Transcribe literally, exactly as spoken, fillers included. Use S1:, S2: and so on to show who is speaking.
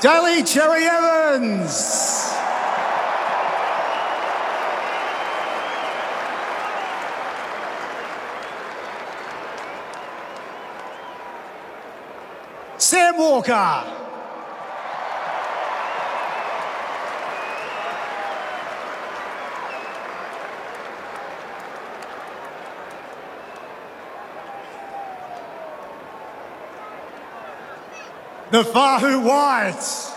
S1: Daly Cherry Evans. Sam Walker. The Fahu Whites.